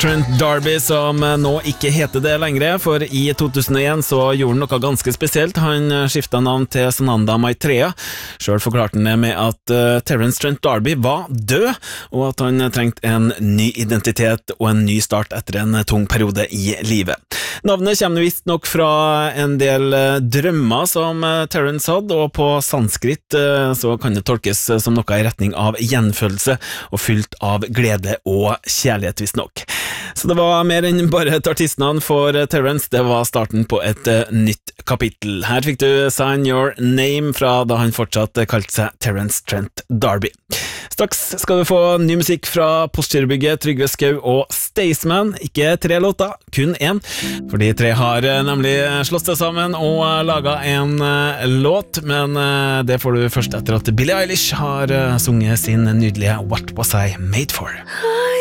Trent D'Arby, som nå ikke heter det lenger, for i 2001 så gjorde han noe ganske spesielt. Han skiftet navn til Sananda Maitreya. Selv forklarte han det med at Terence Trent D'Arby var død, og at han trengte en ny identitet og en ny start etter en tung periode i livet. Navnet kommer visst nok fra en del drømmer som Terence hadde, og på sanskrit så kan det tolkes som noe i retning av gjenfølelse og fylt av glede og kjærlighet visst nok. Så det var mer enn bare et artistnavn for Terence, det var starten på et nytt kapittel. Her fikk du Sign Your Name fra da han fortsatt kalte seg Terence Trent D'Arby. Straks skal du få ny musikk fra Postgirobygget, Trygve Skau og Staysman. Ikke 3 låter, kun 1. For de 3 har nemlig slått seg sammen og laget en låt, men det får du først etter at Billie Eilish har sunget sin nydelige What Was I Made For?